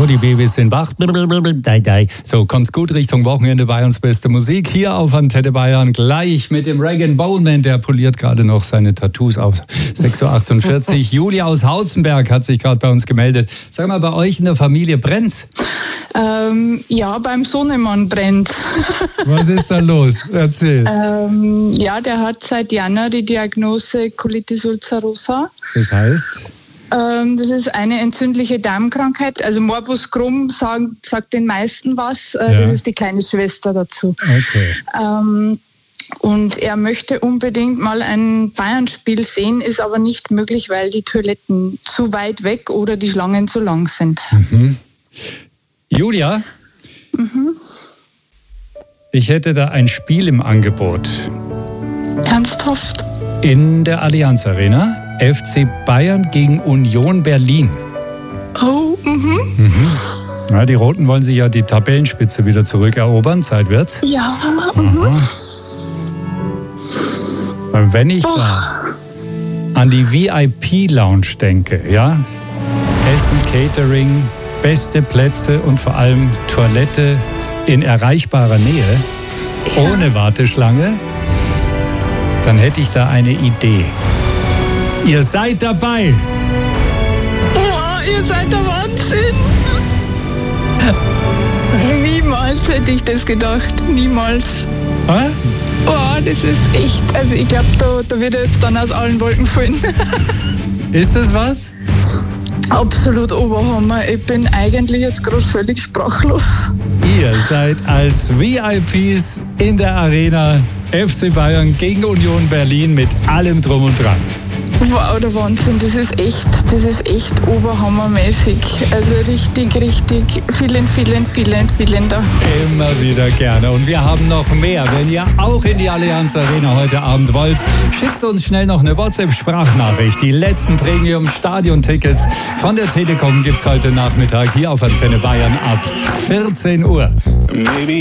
So, die Babys sind wach. So, kommt's gut Richtung Wochenende. Bayerns beste Musik hier auf Antenne Bayern. Gleich mit dem Rag & Bone-Man. Der poliert gerade noch seine Tattoos auf. 6.48 Uhr. Julia aus Hauzenberg hat sich gerade bei uns gemeldet. Sag mal, bei euch in der Familie brennt's? Ja, beim Sohnemann brennt. Was ist da los? Erzähl. Ja, der hat seit Januar die Diagnose Colitis ulcerosa. Das heißt? Das ist eine entzündliche Darmkrankheit. Also Morbus Crohn sagt den meisten was. Das ist die kleine Schwester dazu. Okay. Und er möchte unbedingt mal ein Bayern-Spiel sehen, ist aber nicht möglich, weil die Toiletten zu weit weg oder die Schlangen zu lang sind. Mhm. Julia? Ich hätte da ein Spiel im Angebot. Ernsthaft? In der Allianz Arena. FC Bayern gegen Union Berlin. Oh, Ja, die Roten wollen sich ja die Tabellenspitze wieder zurückerobern. Zeit wird's. Ja, Und wenn ich da an die VIP-Lounge denke, ja, Essen, Catering, beste Plätze und vor allem Toilette in erreichbarer Nähe, ohne Warteschlange, dann hätte ich da eine Idee. Ihr seid dabei! Oh, ihr seid der Wahnsinn! Niemals hätte ich das gedacht. Niemals. Hä? Oh, das ist echt. Also ich glaube, da wird er jetzt dann aus allen Wolken fallen. Ist das was? Absolut Oberhammer. Ich bin eigentlich jetzt gerade völlig sprachlos. Ihr seid als VIPs in der Arena FC Bayern gegen Union Berlin mit allem Drum und Dran. Wow, der Wahnsinn, das ist echt oberhammermäßig. Also richtig, vielen Dank. Immer wieder gerne. Und wir haben noch mehr. Wenn ihr auch in die Allianz Arena heute Abend wollt, schickt uns schnell noch eine WhatsApp-Sprachnachricht. Die letzten Premium-Stadion-Tickets von der Telekom gibt's heute Nachmittag hier auf Antenne Bayern ab 14 Uhr. Maybe